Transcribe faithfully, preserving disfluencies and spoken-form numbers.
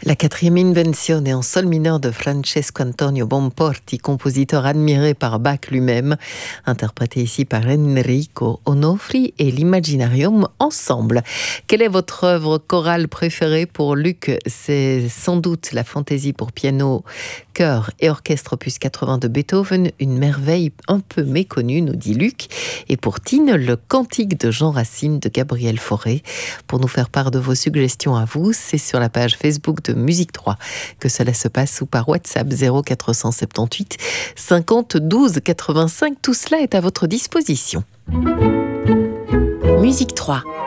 La quatrième Invenzione en sol mineur de Francesco Antonio Bonporti, compositeur admiré par Bach lui-même, interprété ici par Enrico Onofri et l'Imaginarium ensemble. Quelle est votre œuvre chorale préférée pour Luc? C'est sans doute la fantaisie pour piano, chœur et orchestre opus quatre-vingts de Beethoven, une merveille un peu méconnue, nous dit Luc. Et pour Tine, le cantique de Jean Racine de Gabriel Fauré. Pour nous faire part de vos suggestions à vous, c'est sur la page Facebook de Musique trois que cela se passe ou par WhatsApp zéro quatre cent soixante-dix-huit cinquante douze quatre-vingt-cinq. Tout cela est à votre disposition. Musique trois.